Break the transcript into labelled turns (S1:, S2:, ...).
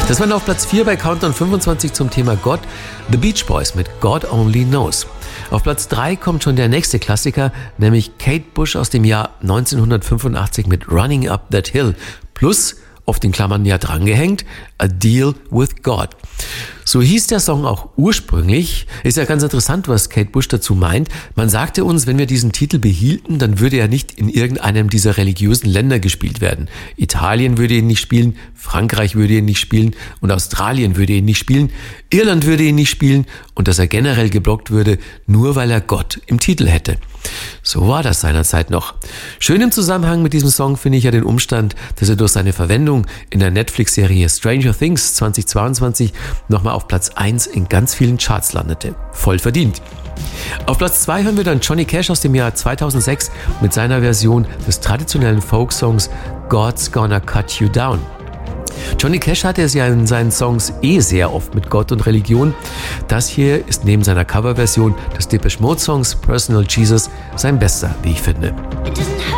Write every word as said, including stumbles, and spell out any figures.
S1: Das waren auf Platz vier bei Countdown fünfundzwanzig zum Thema Gott, The Beach Boys mit God Only Knows. Auf Platz drei kommt schon der nächste Klassiker, nämlich Kate Bush aus dem Jahr neunzehnhundertfünfundachtzig mit Running Up That Hill plus, auf den Klammern ja drangehängt, A Deal with God. So hieß der Song auch ursprünglich. Ist ja ganz interessant, was Kate Bush dazu meint. Man sagte uns, wenn wir diesen Titel behielten, dann würde er nicht in irgendeinem dieser religiösen Länder gespielt werden. Italien würde ihn nicht spielen, Frankreich würde ihn nicht spielen und Australien würde ihn nicht spielen, Irland würde ihn nicht spielen und dass er generell geblockt würde, nur weil er Gott im Titel hätte. So war das seinerzeit noch. Schön im Zusammenhang mit diesem Song finde ich ja den Umstand, dass er durch seine Verwendung in der Netflix-Serie Stranger Things zweitausendzweiundzwanzig nochmal auf Platz eins in ganz vielen Charts landete. Voll verdient. Auf Platz zwei hören wir dann Johnny Cash aus dem Jahr zweitausendsechs mit seiner Version des traditionellen Folksongs God's Gonna Cut You Down. Johnny Cash hatte es ja in seinen Songs eh sehr oft mit Gott und Religion. Das hier ist neben seiner Coverversion des Depeche Mode Songs Personal Jesus sein bester, wie ich finde.